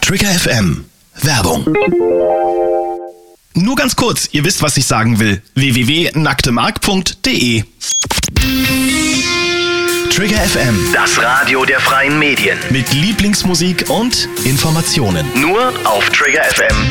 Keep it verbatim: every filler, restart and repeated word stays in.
Trigger F M. Werbung. Nur ganz kurz, ihr wisst, was ich sagen will. w w w punkt nacktemark punkt de Trigger F M. Das Radio der freien Medien. Mit Lieblingsmusik und Informationen. Nur auf Trigger F M.